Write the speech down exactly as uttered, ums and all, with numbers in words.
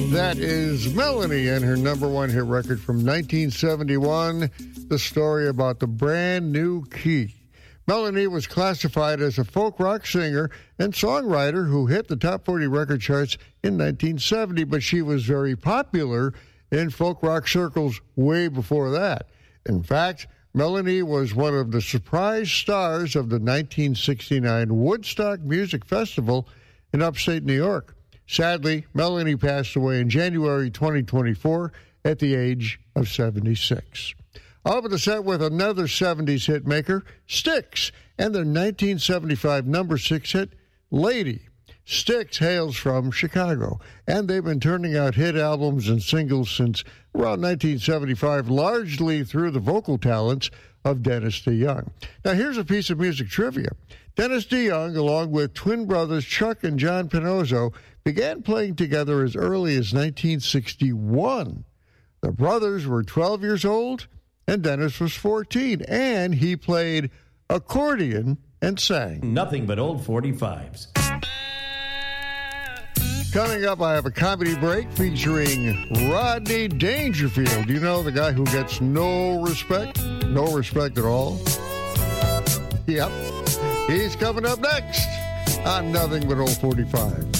That is Melanie and her number one hit record from nineteen seventy-one, the story about the brand new key. Melanie was classified as a folk rock singer and songwriter who hit the top forty record charts in nineteen seventy, but she was very popular in folk rock circles way before that. In fact, Melanie was one of the surprise stars of the nineteen sixty-nine Woodstock Music Festival in upstate New York. Sadly, Melanie passed away in January twenty twenty-four at the age of seventy-six. I'll be the set with another seventies hit maker, Styx, and their nineteen seventy-five number six hit, Lady. Styx hails from Chicago, and they've been turning out hit albums and singles since around nineteen seventy-five, largely through the vocal talents of Dennis DeYoung. Now, here's a piece of music trivia. Dennis DeYoung, along with twin brothers Chuck and John Pinozzo, began playing together as early as nineteen sixty-one. The brothers were twelve years old, and Dennis was fourteen, and he played accordion and sang. Nothing but old forty-fives. Coming up, I have a comedy break featuring Rodney Dangerfield. You know, the guy who gets no respect, no respect at all. Yep. He's coming up next on Nothing But Old forty-five.